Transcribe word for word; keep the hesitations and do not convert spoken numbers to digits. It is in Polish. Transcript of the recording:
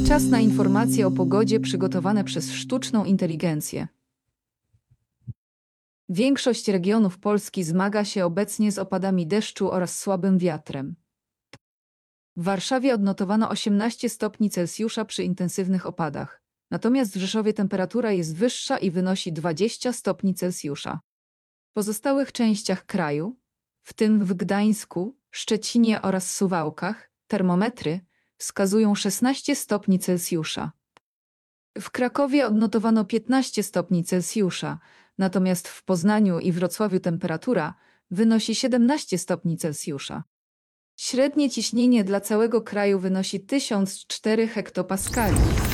Czas na informacje o pogodzie przygotowane przez sztuczną inteligencję. Większość regionów Polski zmaga się obecnie z opadami deszczu oraz słabym wiatrem. W Warszawie odnotowano osiemnaście stopni Celsjusza przy intensywnych opadach, natomiast w Rzeszowie temperatura jest wyższa i wynosi dwadzieścia stopni Celsjusza. W pozostałych częściach kraju, w tym w Gdańsku, Szczecinie oraz Suwałkach, termometry wskazują szesnaście stopni Celsjusza. W Krakowie odnotowano piętnaście stopni Celsjusza, natomiast w Poznaniu i Wrocławiu temperatura wynosi siedemnaście stopni Celsjusza. Średnie ciśnienie dla całego kraju wynosi tysiąc cztery hektopaskali.